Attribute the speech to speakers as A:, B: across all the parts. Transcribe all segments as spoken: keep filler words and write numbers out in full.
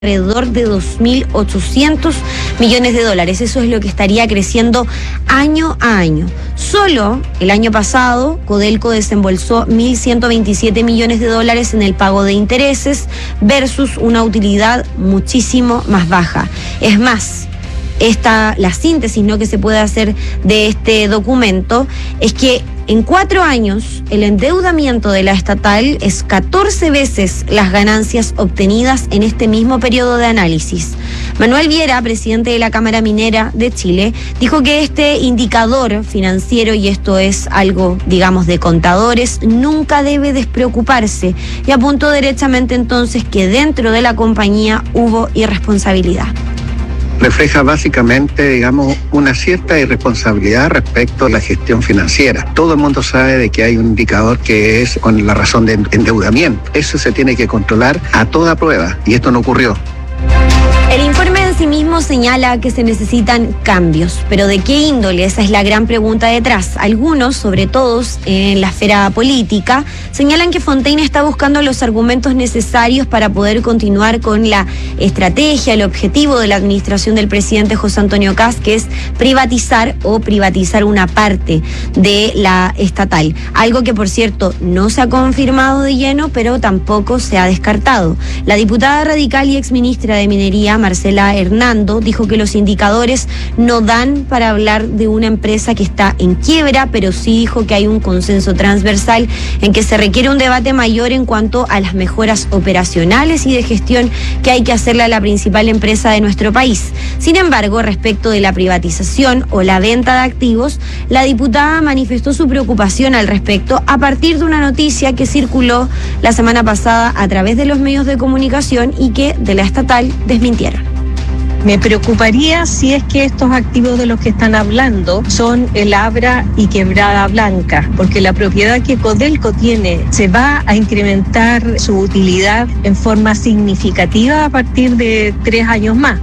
A: alrededor de dos mil ochocientos millones de dólares. Eso es lo que estaría creciendo año a año. Solo el año pasado, Codelco desembolsó mil ciento veintisiete millones de dólares en el pago de intereses versus una utilidad muchísimo más baja. Es más, esta, la síntesis, ¿no?, que se puede hacer de este documento es que en cuatro años el endeudamiento de la estatal es catorce veces las ganancias obtenidas en este mismo periodo de análisis. Manuel Viera, presidente de la Cámara Minera de Chile, dijo que este indicador financiero, y esto es algo, digamos, de contadores, nunca debe despreocuparse, y apuntó derechamente entonces que dentro de la compañía hubo irresponsabilidad.
B: Refleja básicamente, digamos, una cierta irresponsabilidad respecto a la gestión financiera. Todo el mundo sabe de que hay un indicador que es con la razón de endeudamiento. Eso se tiene que controlar a toda prueba, y esto no ocurrió.
A: El informe en sí mismo señala que se necesitan cambios, pero ¿de qué índole? Esa es la gran pregunta detrás. Algunos, sobre todo en la esfera política, señalan que Fontaine está buscando los argumentos necesarios para poder continuar con la estrategia, el objetivo de la administración del presidente José Antonio Kast, que es privatizar o privatizar una parte de la estatal. Algo que, por cierto, no se ha confirmado de lleno, pero tampoco se ha descartado. La diputada radical y exministra de Minería, Marcela Hernando, dijo que los indicadores no dan para hablar de una empresa que está en quiebra, pero sí dijo que hay un consenso transversal en que se requiere un debate mayor en cuanto a las mejoras operacionales y de gestión que hay que hacerle a la principal empresa de nuestro país. Sin embargo, respecto de la privatización o la venta de activos, la diputada manifestó su preocupación al respecto a partir de una noticia que circuló la semana pasada a través de los medios de comunicación y que de la estatal desmintieron.
C: Me preocuparía si es que estos activos de los que están hablando son el Abra y Quebrada Blanca, porque la propiedad que Codelco tiene se va a incrementar su utilidad en forma significativa a partir de tres años más.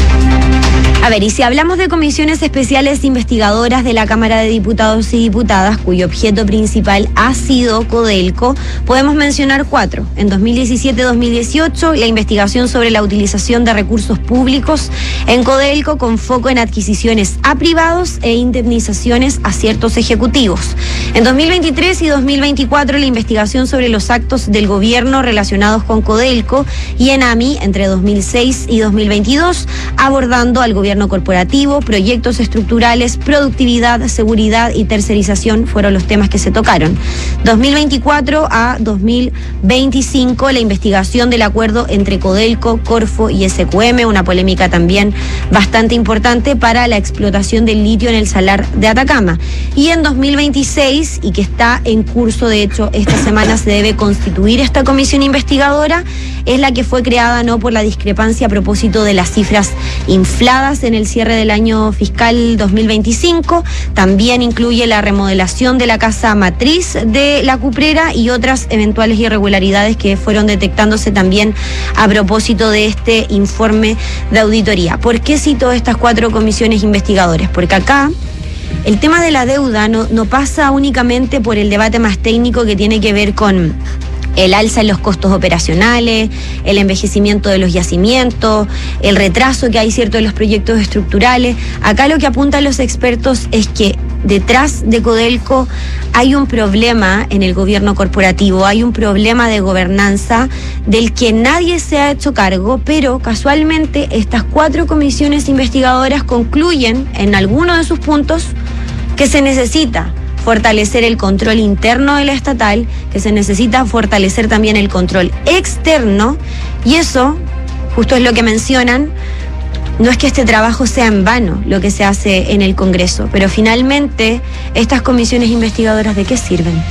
A: A ver, y si hablamos de comisiones especiales investigadoras de la Cámara de Diputados y Diputadas, cuyo objeto principal ha sido Codelco, podemos mencionar cuatro. En dos mil diecisiete dos mil dieciocho, la investigación sobre la utilización de recursos públicos en Codelco con foco en adquisiciones a privados e indemnizaciones a ciertos ejecutivos. En dos mil veintitrés y dos mil veinticuatro, la investigación sobre los actos del gobierno relacionados con Codelco y Enami entre dos mil seis y dos mil veintidós, abordando al gobierno corporativo, proyectos estructurales, productividad, seguridad y tercerización fueron los temas que se tocaron. dos mil veinticuatro a dos mil veinticinco, la investigación del acuerdo entre Codelco, Corfo y S Q M, una polémica también bastante importante para la explotación del litio en el salar de Atacama. Y en dos mil veintiséis, y que está en curso, de hecho, esta semana se debe constituir esta comisión investigadora, es la que fue creada no por la discrepancia a propósito de las cifras infladas en el cierre del año fiscal dos mil veinticinco. También incluye la remodelación de la casa matriz de la Cuprera y otras eventuales irregularidades que fueron detectándose también a propósito de este informe de auditoría. ¿Por qué cito estas cuatro comisiones investigadoras? Porque acá el tema de la deuda no, no pasa únicamente por el debate más técnico que tiene que ver con el alza en los costos operacionales, el envejecimiento de los yacimientos, el retraso que hay, cierto, de los proyectos estructurales. Acá lo que apuntan los expertos es que detrás de Codelco hay un problema en el gobierno corporativo, hay un problema de gobernanza del que nadie se ha hecho cargo, pero casualmente estas cuatro comisiones investigadoras concluyen en algunos de sus puntos que se necesita fortalecer el control interno de la estatal, que se necesita fortalecer también el control externo, y eso, justo es lo que mencionan, no es que este trabajo sea en vano lo que se hace en el Congreso, pero finalmente estas comisiones investigadoras, ¿de qué sirven?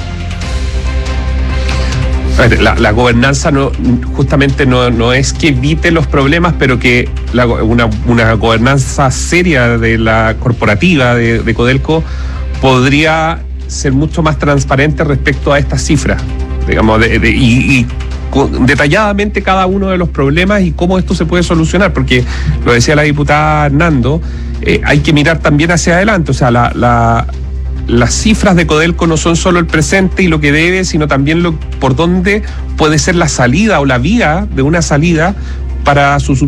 D: La, la gobernanza no, justamente no, no es que evite los problemas, pero que la, una, una gobernanza seria de la corporativa de, de Codelco podría ser mucho más transparente respecto a estas cifras, digamos, de, de, y, y detalladamente cada uno de los problemas y cómo esto se puede solucionar, porque lo decía la diputada Hernando, eh, hay que mirar también hacia adelante, o sea, la, la, las cifras de Codelco no son solo el presente y lo que debe, sino también lo, por dónde puede ser la salida o la vía de una salida para su